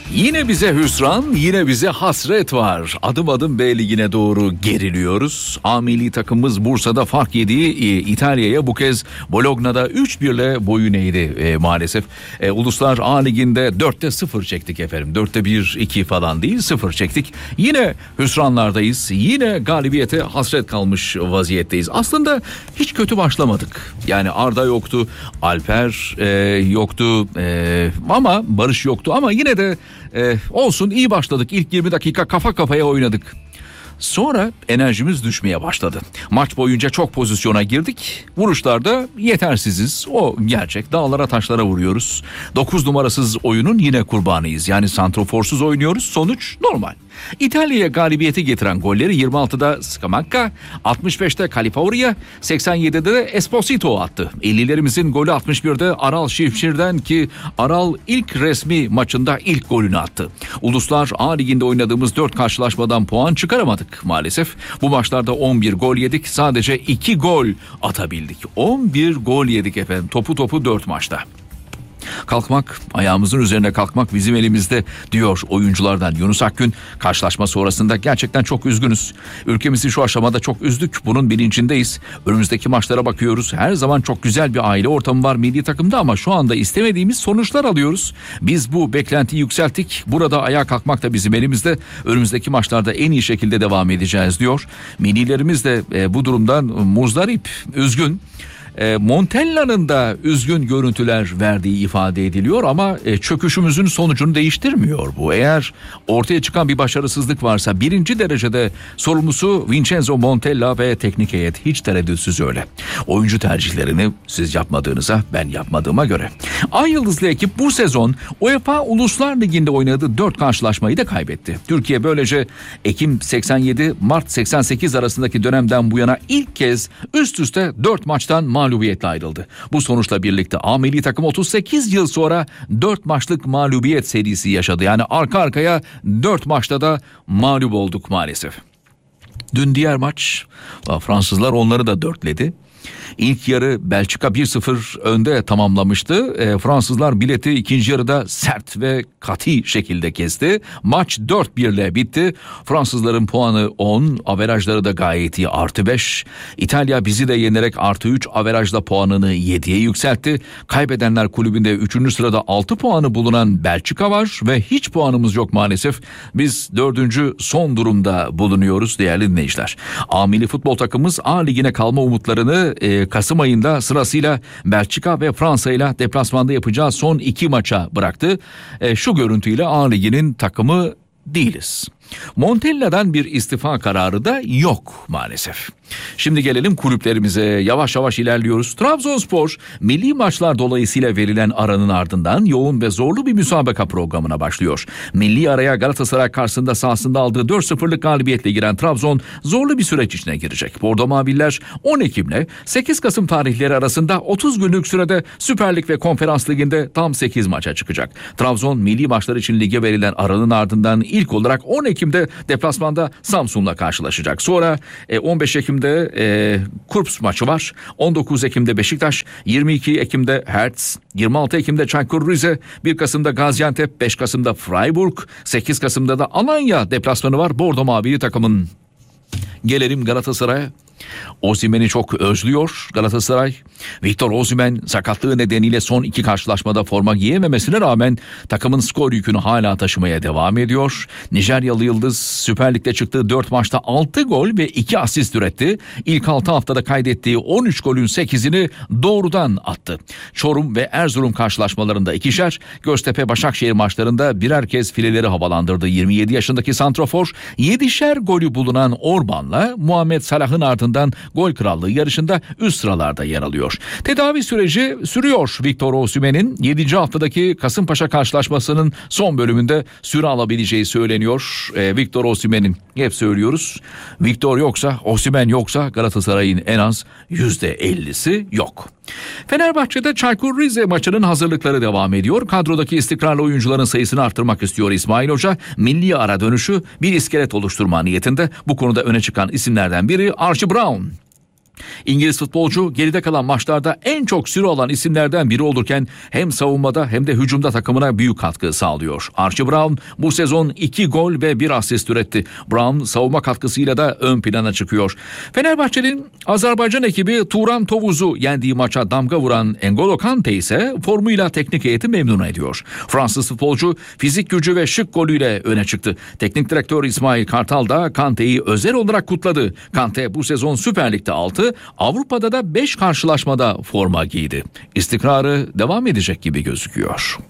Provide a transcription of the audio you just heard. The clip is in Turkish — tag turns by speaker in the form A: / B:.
A: Yine bize hüsran, yine bize hasret var. Adım adım B Ligi'ne doğru geriliyoruz. A milli takımımız Bursa'da fark yediği İtalya'ya bu kez Bologna'da 3-1'le boyun eğdi maalesef. Uluslar A Ligi'nde 4'te 0 çektik efendim. 4'te 1-2 falan değil, 0 çektik. Yine hüsranlardayız. Yine galibiyete hasret kalmış vaziyetteyiz. Aslında hiç kötü başlamadık. Yani Arda yoktu, Alper yoktu ama Barış yoktu ama yine de olsun, iyi başladık. İlk 20 dakika kafa kafaya oynadık. Sonra enerjimiz düşmeye başladı. Maç boyunca çok pozisyona girdik. Vuruşlarda yetersiziz. O gerçek. Dağlara taşlara vuruyoruz. 9 numarasız oyunun yine kurbanıyız. Yani santroforsuz oynuyoruz. Sonuç normal. İtalya'ya galibiyeti getiren golleri 26'da Scamacca, 65'te Califauria, 87'de de Esposito attı. 50'lerimizin golü 61'de Aral Şifşir'den ki Aral ilk resmi maçında ilk golünü attı. Uluslar A Ligi'nde oynadığımız 4 karşılaşmadan puan çıkaramadık maalesef. Bu maçlarda 11 gol yedik, sadece 2 gol atabildik. 11 gol yedik efendim, topu 4 maçta. Kalkmak, ayağımızın üzerine kalkmak bizim elimizde diyor oyunculardan Yunus Akgün. Karşılaşma sonrasında gerçekten çok üzgünüz. Ülkemizi şu aşamada çok üzdük. Bunun bilincindeyiz. Önümüzdeki maçlara bakıyoruz. Her zaman çok güzel bir aile ortamı var milli takımda ama şu anda istemediğimiz sonuçlar alıyoruz. Biz bu beklentiyi yükselttik. Burada ayağa kalkmak da bizim elimizde. Önümüzdeki maçlarda en iyi şekilde devam edeceğiz diyor. Millilerimiz de bu durumdan muzdarip, üzgün. Montella'nın da üzgün görüntüler verdiği ifade ediliyor ama çöküşümüzün sonucunu değiştirmiyor bu. Eğer ortaya çıkan bir başarısızlık varsa birinci derecede sorumlusu Vincenzo Montella ve teknik heyet, hiç tereddütsüz öyle. Oyuncu tercihlerini siz yapmadığınıza ben yapmadığıma göre. Ay Yıldızlı ekip bu sezon UEFA Uluslar Ligi'nde oynadığı 4 karşılaşmayı da kaybetti. Türkiye böylece Ekim 87 Mart 88 arasındaki dönemden bu yana ilk kez üst üste 4 maçtan mağlubiyetle ayrıldı. Bu sonuçla birlikte A milli takım 38 yıl sonra 4 maçlık mağlubiyet serisi yaşadı. Yani arka arkaya 4 maçta da mağlup olduk maalesef. Dün diğer maç, Fransızlar onları da dörtledi. İlk yarı Belçika 1-0 önde tamamlamıştı. Fransızlar bileti ikinci yarıda sert ve katı şekilde kesti. Maç 4-1 ile bitti. Fransızların puanı 10, averajları da gayet iyi, +5. İtalya bizi de yenerek +3 averajla puanını 7'ye yükseltti. Kaybedenler kulübünde 3. sırada 6 puanı bulunan Belçika var ve hiç puanımız yok maalesef. Biz 4. son durumda bulunuyoruz değerli dinleyiciler. A milli futbol takımımız A Ligi'ne kalma umutlarını Kasım ayında sırasıyla Belçika ve Fransa ile deplasmanda yapacağı son 2 maça bıraktı. Şu görüntüyle A Ligi'nin takımı değiliz. Montella'dan bir istifa kararı da yok maalesef. Şimdi gelelim kulüplerimize. Yavaş yavaş ilerliyoruz. Trabzonspor milli maçlar dolayısıyla verilen aranın ardından yoğun ve zorlu bir müsabaka programına başlıyor. Milli araya Galatasaray karşısında sahasında aldığı 4-0'lık galibiyetle giren Trabzon zorlu bir süreç içine girecek. Bordo Maviller 10 Ekim'le 8 Kasım tarihleri arasında 30 günlük sürede Süper Lig ve Konferans Ligi'nde tam 8 maça çıkacak. Trabzon milli maçlar için lige verilen aranın ardından ilk olarak 10 Ekim'de deplasmanda Samsun'la karşılaşacak. Sonra 15 Ekim'de Kurps maçı var. 19 Ekim'de Beşiktaş, 22 Ekim'de Hertz, 26 Ekim'de Çaykur Rize, 1 Kasım'da Gaziantep, 5 Kasım'da Freiburg, 8 Kasım'da da Alanya deplasmanı var Bordo Mavili takımın. Gelelim Galatasaray'a. Osimhen'i çok özlüyor Galatasaray. Victor Osimhen sakatlığı nedeniyle son 2 karşılaşmada forma giyememesine rağmen takımın skor yükünü hala taşımaya devam ediyor. Nijeryalı Yıldız Süper Lig'de çıktığı 4 maçta 6 gol ve 2 asist üretti. İlk 6 haftada kaydettiği 13 golün 8'ini doğrudan attı. Çorum ve Erzurum karşılaşmalarında 2'şer, Göztepe Başakşehir maçlarında birer kez fileleri havalandırdı. 27 yaşındaki santrafor 7'şer golü bulunan Orban'la Muhammed Salah'ın ardından gol krallığı yarışında üst sıralarda yer alıyor. Tedavi süreci sürüyor Victor Osimhen'in. 7. haftadaki Kasımpaşa karşılaşmasının son bölümünde süre alabileceği söyleniyor. Victor Osimhen'in, hep söylüyoruz. Victor yoksa, Osimhen yoksa Galatasaray'ın en az %50'si yok. Fenerbahçe'de Çaykur Rize maçının hazırlıkları devam ediyor. Kadrodaki istikrarlı oyuncuların sayısını arttırmak istiyor İsmail Hoca. Milli ara dönüşü bir iskelet oluşturma niyetinde. Bu konuda öne çıkan isimlerden biri Archie Brown. İngiliz futbolcu geride kalan maçlarda en çok süre alan isimlerden biri olurken hem savunmada hem de hücumda takımına büyük katkı sağlıyor. Archie Brown bu sezon 2 gol ve 1 asist üretti. Brown savunma katkısıyla da ön plana çıkıyor. Fenerbahçe'nin Azerbaycan ekibi Turan Tovuz'u yendiği maça damga vuran N'Golo Kante ise formuyla teknik heyeti memnun ediyor. Fransız futbolcu fizik gücü ve şık golüyle öne çıktı. Teknik direktör İsmail Kartal da Kante'yi özel olarak kutladı. Kante bu sezon Süper Lig'de 6, Avrupa'da da 5 karşılaşmada forma giydi. İstikrarı devam edecek gibi gözüküyor.